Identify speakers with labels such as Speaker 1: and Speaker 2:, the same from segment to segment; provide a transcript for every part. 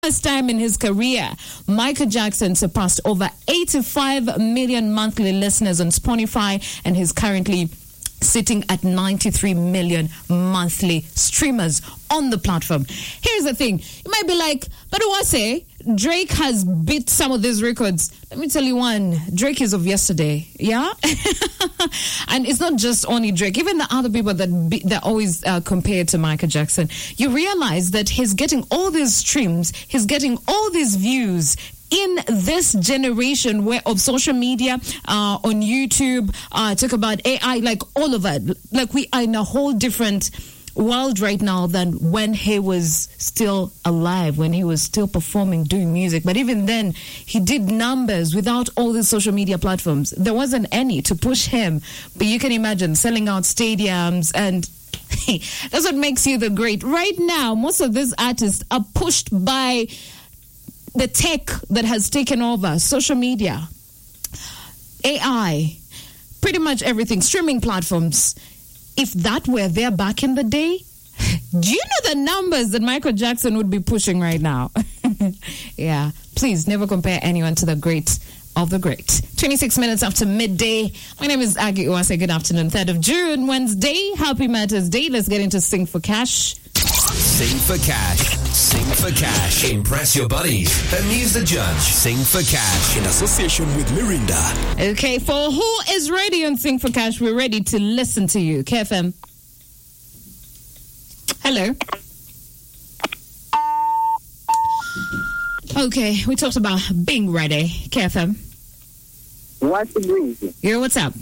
Speaker 1: first time in his career, Michael Jackson surpassed over 85 million monthly listeners on Spotify, and he's currently sitting at 93 million monthly streamers on the platform. Here's the thing. You might be like, but what say? Drake has beat some of these records. Let me tell you one. Drake is of yesterday. Yeah? And it's not just only Drake. Even the other people that always compare to Michael Jackson. You realize that he's getting all these streams. He's getting all these views in this generation of social media, on YouTube, talk about AI, like all of it. Like we are in a whole different world right now than when he was still alive, when he was still performing, doing music. But even then, he did numbers without all these social media platforms. There wasn't any to push him. But you can imagine selling out stadiums, and that's what makes you the great. Right now, most of these artists are pushed by the tech that has taken over, social media, AI, pretty much everything, streaming platforms. If that were there back in the day, do you know the numbers that Michael Jackson would be pushing right now? Yeah, please never compare anyone to the great of the great. 26 minutes after midday. My name is Aggie Uwase. Good afternoon. 3rd of June, Wednesday. Happy Matters Day. Let's get into Sing for Cash.
Speaker 2: Sing for cash. Sing for cash. Impress your buddies. Amuse the judge. Sing for cash. In association with Mirinda.
Speaker 1: Okay, for who is ready on Sing for Cash, we're ready to listen to you. KFM. Hello. Okay, we talked about being ready. KFM.
Speaker 3: What's the reason?
Speaker 1: Yeah, what's up?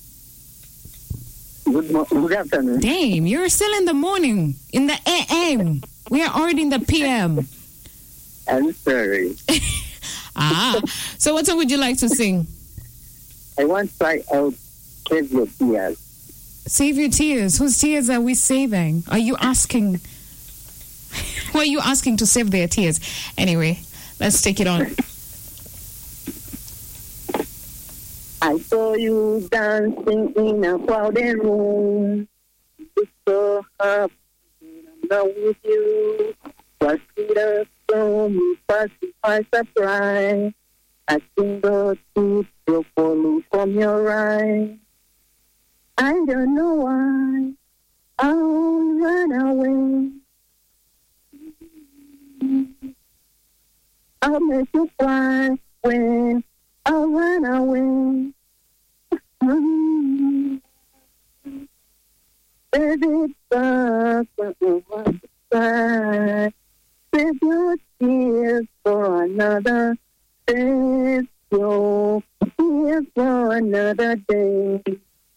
Speaker 3: Good afternoon.
Speaker 1: Damn, you're still in the morning, in the AM. We are already in the PM.
Speaker 3: I'm sorry.
Speaker 1: So what song would you like to sing?
Speaker 3: I want to try out Save Your Tears.
Speaker 1: Save Your Tears. Whose tears are we saving? Are you asking? Who are you asking to save their tears? Anyway, let's take it on.
Speaker 3: I saw you dancing in a crowded room. It's so happy I'm not with you. What could have shown me pacify surprise? I think the truth will follow from your eyes. I don't know why I'll run away. I'll make you cry when I'll run away. Baby, save your tears for another. Save your tears for another day.